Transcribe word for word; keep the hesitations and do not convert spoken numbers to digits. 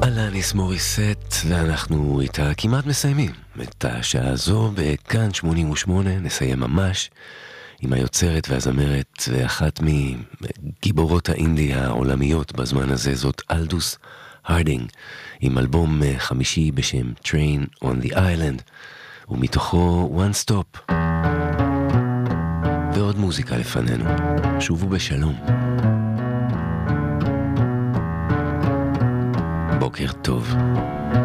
אלניס מוריסט, ואנחנו איתה כמעט מסיימים את השעה הזו בכאן שמונים ושמונה. נסיים ממש עם היוצרת והזמרת ואחת מגיבורות האינדי העולמיות בזמן הזה, זאת אלדוס הרדינג, עם אלבום חמישי בשם Train on the Island, ומתוכו One Stop ועוד מוזיקה לפנינו. שובו בשלום, בוקר טוב.